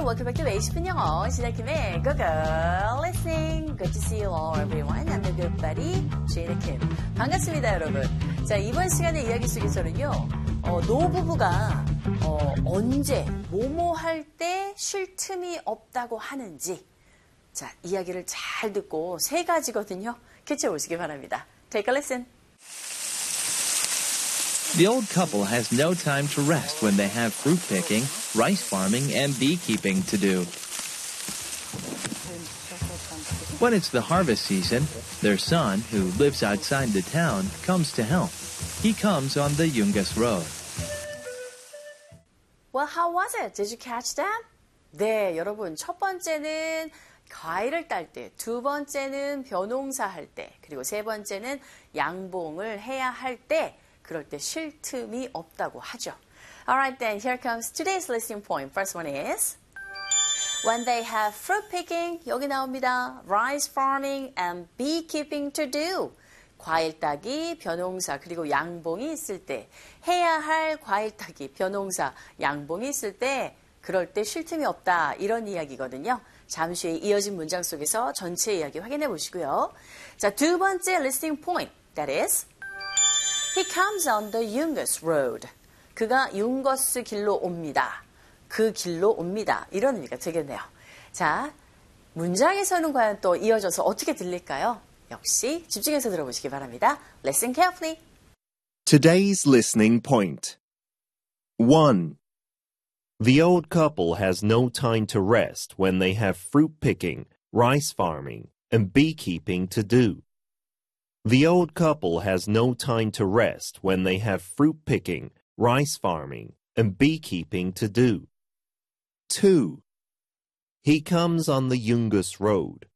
welcome back to Way 싶은 영어. 시작팀의 Go Go Listening. Good to see you all, everyone. I'm your good buddy, Jada Kim. 반갑습니다, 여러분. 자, 이번 시간의 이야기 속에서는요, 노부부가 언제, 뭐뭐 할 때 쉴 틈이 없다고 하는지, 자, 이야기를 잘 듣고 세 가지거든요. 캐치해 보시기 바랍니다. Take a listen. The old couple has no time to rest when they have fruit picking, rice farming, and beekeeping to do. When it's the harvest season, their son, who lives outside the town, comes to help. He comes on the Yungas Road. Well, how was it? Did you catch them? 네, 여러분. 첫 번째는 과일을 딸 때, 두 번째는 벼농사 할 때, 그리고 세 번째는 양봉을 해야 할 때, 그럴 때 쉴 틈이 없다고 하죠. Alright then, here comes today's listening point. First one is when they have fruit picking, 여기 나옵니다. Rice farming and beekeeping to do. 과일 따기, 벼농사, 그리고 양봉이 있을 때 해야 할 과일 따기, 벼농사, 양봉이 있을 때 그럴 때 쉴 틈이 없다. 이런 이야기거든요. 잠시 후에 이어진 문장 속에서 전체 이야기 확인해 보시고요. 자, 두 번째 listening point. That is He comes on the Yungas Road. 그가 융거스 길로 옵니다. 그 길로 옵니다. 이런 의미가 되겠네요. 자, 문장에서는 과연 또 이어져서 어떻게 들릴까요? 역시 집중해서 들어보시기 바랍니다. Listen carefully. Today's listening point. 1. The old couple has no time to rest when they have fruit picking, rice farming, and beekeeping to do. The old couple has no time to rest when they have fruit picking, rice farming, and beekeeping to do. 2. He comes on the Yungas Road.